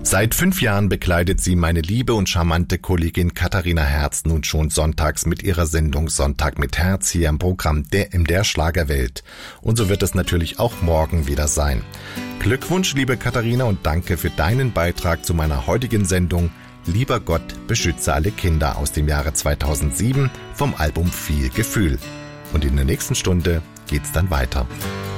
Seit 5 Jahren bekleidet sie meine liebe und charmante Kollegin Katharina Herz nun schon sonntags mit ihrer Sendung Sonntag mit Herz hier im Programm der Schlagerwelt. Und so wird es natürlich auch morgen wieder sein. Glückwunsch, liebe Katharina, und danke für deinen Beitrag zu meiner heutigen Sendung Lieber Gott, beschütze alle Kinder aus dem Jahre 2007 vom Album Viel Gefühl. Und in der nächsten Stunde geht's dann weiter.